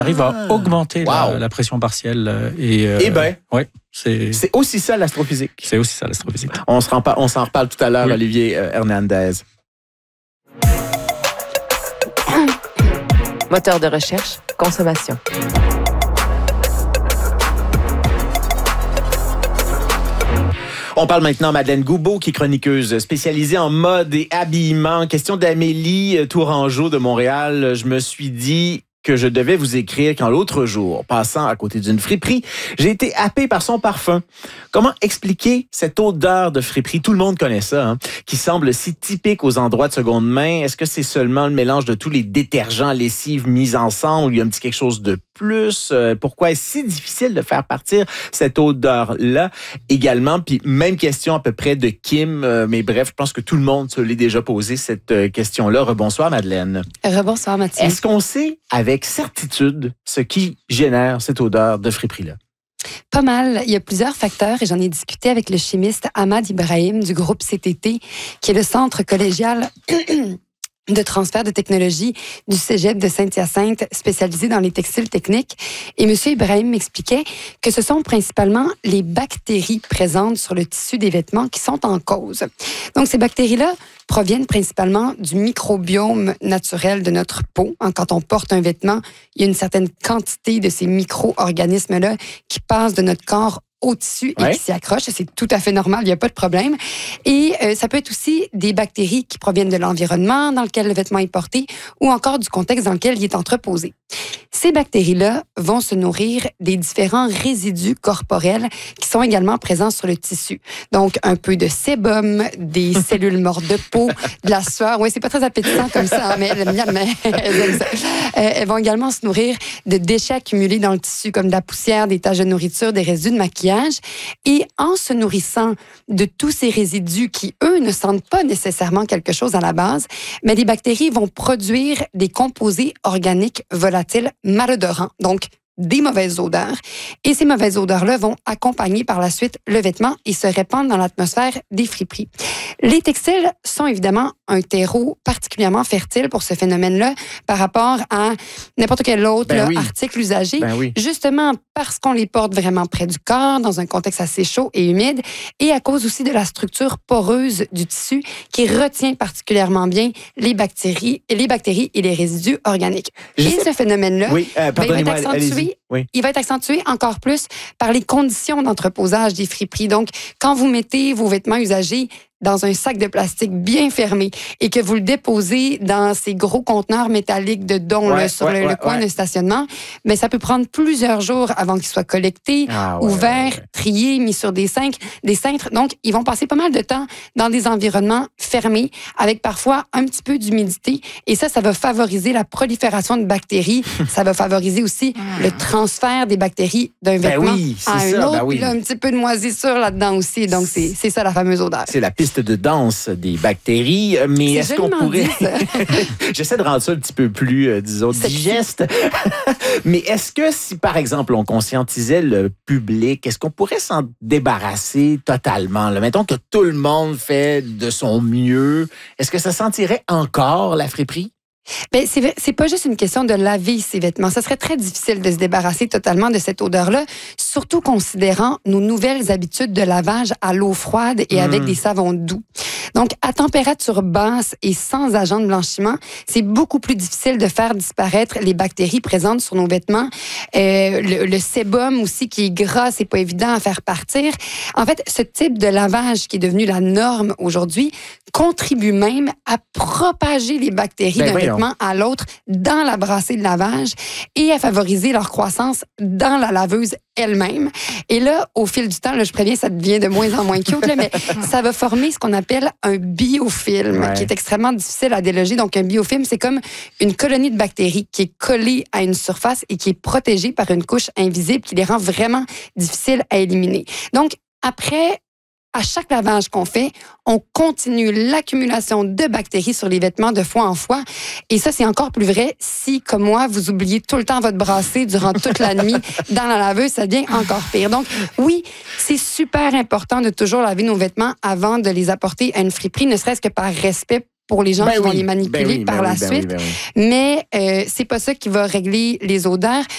arrive à augmenter la pression partielle. Ouais, c'est aussi ça l'astrophysique. C'est aussi ça l'astrophysique. On s'en reparle tout à l'heure, oui. Olivier Hernandez. Moteur de recherche, consommation. On parle maintenant à Madeleine Goubeau, qui est chroniqueuse spécialisée en mode et habillement. Question d'Amélie Tourangeau de Montréal. Je me suis dit que je devais vous écrire quand l'autre jour, passant à côté d'une friperie, j'ai été happé par son parfum. Comment expliquer cette odeur de friperie? Tout le monde connaît ça, hein, qui semble si typique aux endroits de seconde main. Est-ce que c'est seulement le mélange de tous les détergents, lessives mis ensemble, ou il y a un petit quelque chose de plus? Pourquoi est-ce si difficile de faire partir cette odeur-là également? Puis même question à peu près de Kim, mais bref, je pense que tout le monde se l'est déjà posé cette question-là. Rebonsoir Madeleine. Rebonsoir Mathieu. Est-ce qu'on sait avec certitude ce qui génère cette odeur de friperie-là? Pas mal. Il y a plusieurs facteurs et j'en ai discuté avec le chimiste Ahmad Ibrahim du groupe CTT, qui est le centre collégial de transfert de technologie du Cégep de Saint-Hyacinthe, spécialisé dans les textiles techniques. Et M. Ibrahim m'expliquait que ce sont principalement les bactéries présentes sur le tissu des vêtements qui sont en cause. Donc, ces bactéries-là proviennent principalement du microbiome naturel de notre peau. Quand on porte un vêtement, il y a une certaine quantité de ces micro-organismes-là qui passent de notre corps au tissu et qui s'y accrochent. C'est tout à fait normal, il n'y a pas de problème. Et ça peut être aussi des bactéries qui proviennent de l'environnement dans lequel le vêtement est porté ou encore du contexte dans lequel il est entreposé. Ces bactéries-là vont se nourrir des différents résidus corporels qui sont également présents sur le tissu. Donc, un peu de sébum, des cellules mortes de peau, de la sueur. Oui, c'est pas très appétissant comme ça, mais elles aiment ça. Elles vont également se nourrir de déchets accumulés dans le tissu, comme de la poussière, des taches de nourriture, des résidus de maquillage. Et en se nourrissant de tous ces résidus qui, eux, ne sentent pas nécessairement quelque chose à la base, mais les bactéries vont produire des composés organiques volatiles malodorants, donc des mauvaises odeurs. Et ces mauvaises odeurs-là vont accompagner par la suite le vêtement et se répandre dans l'atmosphère des friperies. Les textiles sont évidemment un terreau particulièrement fertile pour ce phénomène-là par rapport à n'importe quel autre article usagé, justement parce qu'on les porte vraiment près du corps, dans un contexte assez chaud et humide, et à cause aussi de la structure poreuse du tissu qui retient particulièrement bien les bactéries et les résidus organiques. Et ce phénomène-là, il va être accentué encore plus par les conditions d'entreposage des friperies. Donc, quand vous mettez vos vêtements usagés dans un sac de plastique bien fermé et que vous le déposez dans ces gros conteneurs métalliques de dons sur le coin de stationnement, mais ça peut prendre plusieurs jours avant qu'ils soient collectés, ouverts, triés, mis sur des cintres. Donc, ils vont passer pas mal de temps dans des environnements fermés avec parfois un petit peu d'humidité. Et ça va favoriser la prolifération de bactéries. Ça va favoriser aussi le transfert des bactéries d'un vêtement à un autre. Là, un petit peu de moisissure là-dedans aussi. Donc, c'est ça la fameuse odeur. C'est la piste de danse des bactéries, mais est-ce qu'on pourrait... J'essaie de rendre ça un petit peu plus, disons, digeste. Mais est-ce que si, par exemple, on conscientisait le public, est-ce qu'on pourrait s'en débarrasser totalement? Là? Mettons que tout le monde fait de son mieux. Est-ce que ça sentirait encore la friperie? Ben, c'est pas juste une question de laver ses vêtements. Ça serait très difficile de se débarrasser totalement de cette odeur-là, surtout considérant nos nouvelles habitudes de lavage à l'eau froide et avec des savons doux. Donc, à température basse et sans agent de blanchiment, c'est beaucoup plus difficile de faire disparaître les bactéries présentes sur nos vêtements. Le sébum aussi, qui est gras, c'est pas évident à faire partir. En fait, ce type de lavage qui est devenu la norme aujourd'hui contribue même à propager les bactéries d'un vêtement à l'autre dans la brassée de lavage et à favoriser leur croissance dans la laveuse elle-même. Et là, au fil du temps, là, je préviens, ça devient de moins en moins cute, là, mais ça va former ce qu'on appelle un biofilm, qui est extrêmement difficile à déloger. Donc, un biofilm, c'est comme une colonie de bactéries qui est collée à une surface et qui est protégée par une couche invisible qui les rend vraiment difficiles à éliminer. Donc, après, à chaque lavage qu'on fait, on continue l'accumulation de bactéries sur les vêtements de fois en fois. Et ça, c'est encore plus vrai si, comme moi, vous oubliez tout le temps votre brassée durant toute la nuit dans la laveuse, ça devient encore pire. Donc, oui, c'est super important de toujours laver nos vêtements avant de les apporter à une friperie, ne serait-ce que par respect pour les gens qui vont les manipuler par la suite. Mais c'est pas ça qui va régler les odeurs.